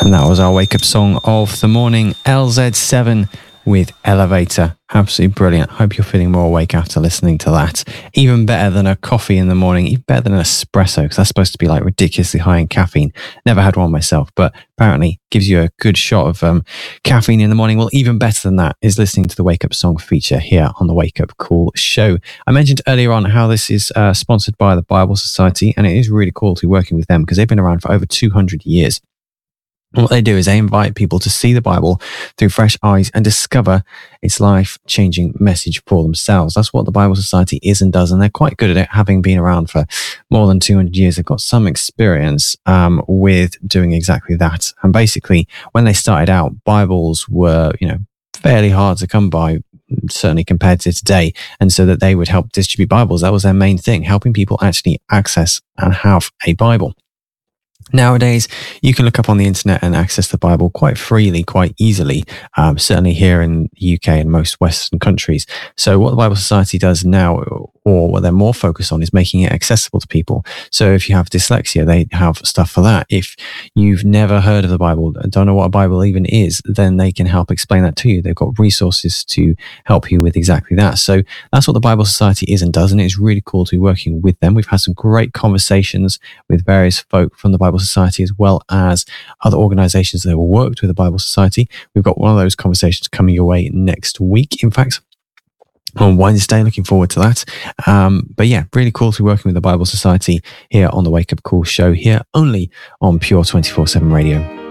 And that was our wake-up song of the morning, LZ7 with Elevator. Absolutely brilliant. Hope you're feeling more awake after listening to that. Even better than a coffee in the morning, even better than an espresso, because that's supposed to be like ridiculously high in caffeine. Never had one myself, but apparently gives you a good shot of caffeine in the morning. Well, even better than that is listening to the Wake Up Song feature here on the Wake Up Call show. I mentioned earlier on how this is sponsored by the Bible Society, and it is really cool to be working with them because they've been around for over 200 years. What they do is they invite people to see the Bible through fresh eyes and discover its life-changing message for themselves. That's what the Bible Society is and does, and they're quite good at it, having been around for more than 200 years. They've got some experience with doing exactly that. And basically, when they started out, Bibles were, fairly hard to come by, certainly compared to today. And so that they would help distribute Bibles. That was their main thing, helping people actually access and have a Bible. Nowadays, you can look up on the internet and access the Bible quite freely, quite easily, certainly here in the UK and most Western countries. So what the Bible Society does now, or what they're more focused on, is making it accessible to people. So if you have dyslexia, they have stuff for that. If you've never heard of the Bible, don't know what a Bible even is, then they can help explain that to you. They've got resources to help you with exactly that. So that's what the Bible Society is and does, and it's really cool to be working with them. We've had some great conversations with various folk from the Bible Society, as well as other organizations that have worked with the Bible Society. We've got one of those conversations coming your way next week, in fact, on Wednesday. Looking forward to that. But yeah, really cool to be working with the Bible Society here on the Wake Up Call show, here only on Pure 24/7 Radio.